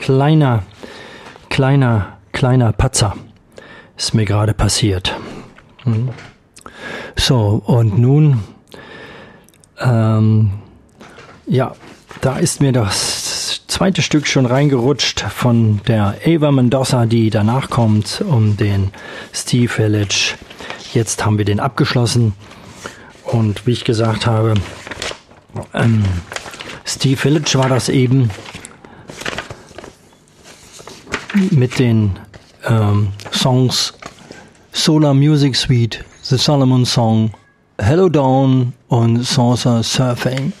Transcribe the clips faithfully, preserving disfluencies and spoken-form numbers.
kleiner, kleiner, kleiner Patzer ist mir gerade passiert. Hm. So, und nun, ähm, ja, da ist mir das zweite Stück schon reingerutscht von der Ava Mendoza, die danach kommt, um den Steve Village. Jetzt haben wir den abgeschlossen und wie ich gesagt habe, ähm, Steve Village war das eben mit den ähm, Songs Solar Music Suite, The Solomon Song, Hello Dawn und Saucer Surfing.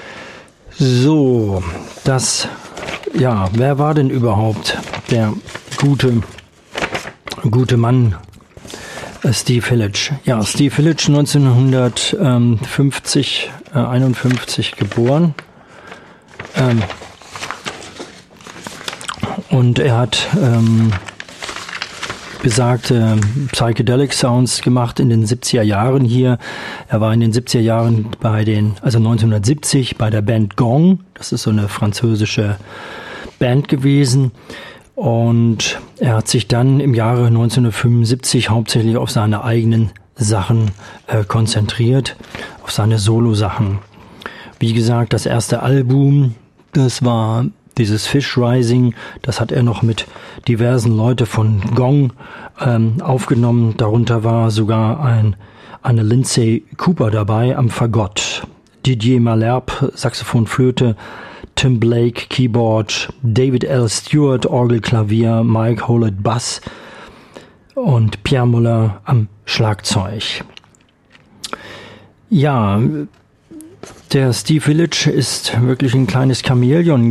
So, das, ja, wer war denn überhaupt der gute, gute Mann, äh, Steve Village? Ja, Steve Village neunzehnhundertfünfzig, äh, einundfünfzig geboren. Ähm, und er hat ähm, besagte Psychedelic Sounds gemacht in den siebziger Jahren hier. Er war in den siebziger Jahren bei den, also neunzehnhundertsiebzig bei der Band Gong. Das ist so eine französische Band gewesen. Und er hat sich dann im Jahre neunzehnhundertfünfundsiebzig hauptsächlich auf seine eigenen Sachen äh, konzentriert, auf seine Solo-Sachen. Wie gesagt, das erste Album, das war dieses Fish Rising, das hat er noch mit diversen Leuten von Gong ähm, aufgenommen. Darunter war sogar ein, eine Lindsay Cooper dabei am Fagott. Didier Malherbe, Saxophon, Flöte, Tim Blake, Keyboard, David L. Stewart, Orgel, Klavier, Mike Howlett, Bass und Pierre Muller am Schlagzeug. Ja, der Steve Village ist wirklich ein kleines Chamäleon